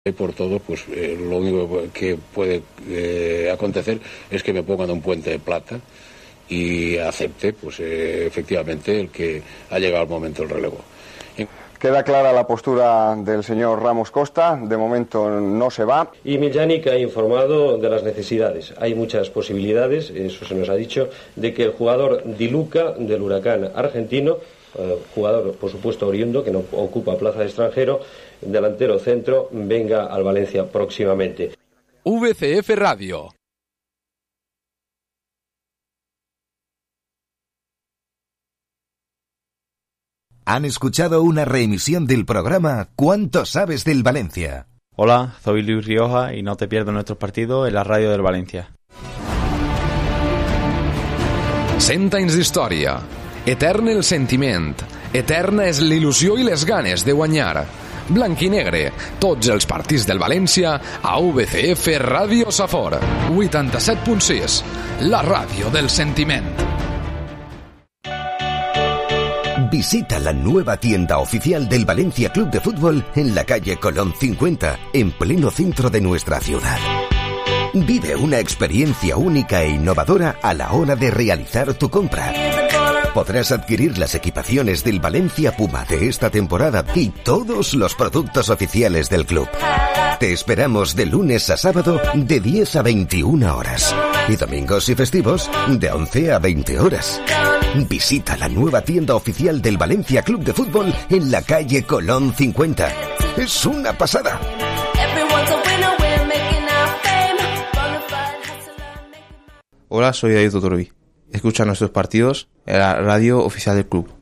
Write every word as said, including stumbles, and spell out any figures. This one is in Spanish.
Y por todo, pues eh, lo único que puede eh, acontecer es que me pongan un puente de plata y acepte, pues eh, efectivamente, el que ha llegado el momento del relevo. Queda clara la postura del señor Ramos Costa, de momento no se va. Y Miljanic ha informado de las necesidades. Hay muchas posibilidades, eso se nos ha dicho, de que el jugador Di Luca del Huracán argentino, eh, jugador por supuesto oriundo, que no ocupa plaza de extranjero, delantero centro, venga al Valencia próximamente. V C F Radio. Han escuchado una reemisión del programa ¿Cuánto sabes del Valencia? Hola, soy Luis Rioja y no te pierdas nuestros partidos en la radio del Valencia. Cent anys d'història. Etern el sentiment. Eterna és l'il·lusió i les ganes de guanyar. Blanc i negre, tots els partits del València a V C F Ràdio Safor. vuitanta-set punt sis, la ràdio del sentiment. Visita la nueva tienda oficial del Valencia Club de Fútbol en la calle Colón cincuenta, en pleno centro de nuestra ciudad. Vive una experiencia única e innovadora a la hora de realizar tu compra. Podrás adquirir las equipaciones del Valencia Puma de esta temporada y todos los productos oficiales del club. Te esperamos de lunes a sábado de diez a veintiuna horas y domingos y festivos de once a veinte horas. Visita la nueva tienda oficial del Valencia Club de Fútbol en la calle Colón cincuenta. ¡Es una pasada! Hola, soy David Totorovi. Escucha nuestros partidos en la radio oficial del club.